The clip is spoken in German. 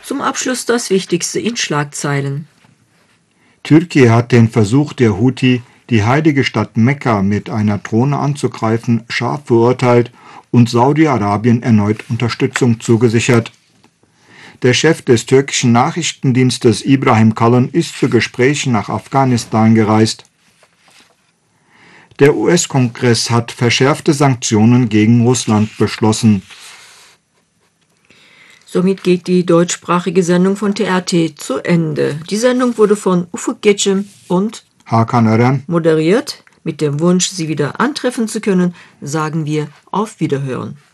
Zum Abschluss das Wichtigste in Schlagzeilen. Türkei hat den Versuch der Houthi, die heilige Stadt Mekka mit einer Drohne anzugreifen, scharf verurteilt und Saudi-Arabien erneut Unterstützung zugesichert. Der Chef des türkischen Nachrichtendienstes Ibrahim Kalın ist zu Gesprächen nach Afghanistan gereist. Der US-Kongress hat verschärfte Sanktionen gegen Russland beschlossen. Somit geht die deutschsprachige Sendung von TRT zu Ende. Die Sendung wurde von Ufuk Geçim und Hakan Ören moderiert. Mit dem Wunsch, Sie wieder antreffen zu können, sagen wir auf Wiederhören.